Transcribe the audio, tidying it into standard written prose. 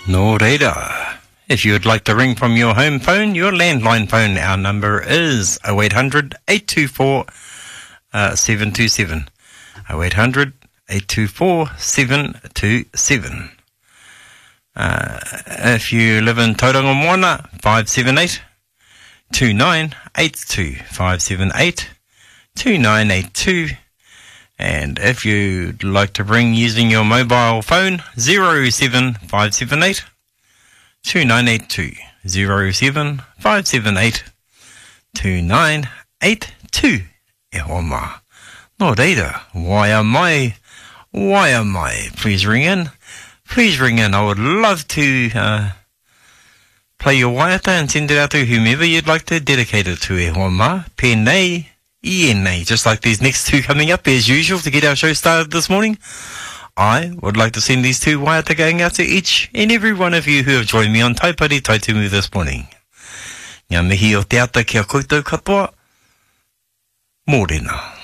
No reira. If you would like to ring from your home phone, your landline phone, our number is 0800 824 727. 0800 824 727. If you live in Tauranga Moana, 578 2982. 578 2982. And if you'd like to ring using your mobile phone, 07578 2982. 07578 2982. E hoa mā. No reira, why am I? Please ring in. Please ring in. I would love to play your waiata and send it out to whomever you'd like to dedicate it to. E hoa mā. Pēnei, ienei. Just like these next two coming up as usual to get our show started this morning. I would like to send these two waiata going out to each and every one of you who have joined me on Taipari Taitumu this morning. Ngā mihi o te ata kia koutou katoa. Mōrena.